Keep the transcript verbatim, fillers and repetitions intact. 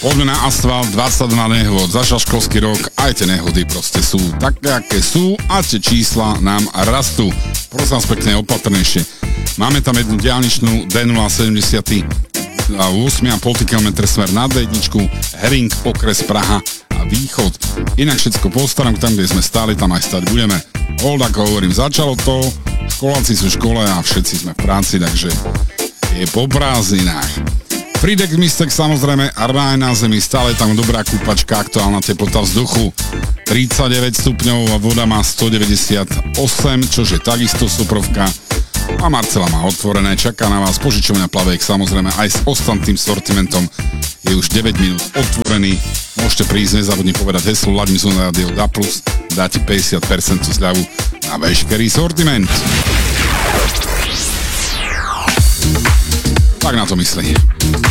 Poďme na asfalt, dvadsaťdva nehôd, začal školský rok, aj tie nehody proste sú také, aké sú a tie čísla nám rastú. Prosím vás pekne, opatrnejšie. Máme tam jednu diaľničnú dé nula sedemdesiatosem a pol kilometra smer na dé jedna, Hering, okres Praha a východ. Inak všetko po starom, tam, kde sme stáli, tam aj stať budeme. Hold, ako hovorím, začalo to, školáci sú v škole a všetci sme v práci, takže je po prázdninách. Prídek mistek samozrejme, ráj na zemi, stále tam dobrá kúpačka, aktuálna teplota vzduchu tridsaťdeväť stupňov a voda má stodeväťdesiatosem, čože takisto Soprovka. A Marcela má otvorené, čaká na vás požičovňa Plavék, samozrejme aj s ostatným sortimentom je už deväť minút otvorený. Môžete prísť, nezabudni povedať heslo Laďmi sú na rádio dá plus, dáte päťdesiat percent zľavu na veškerý sortiment. Tak na to myslí.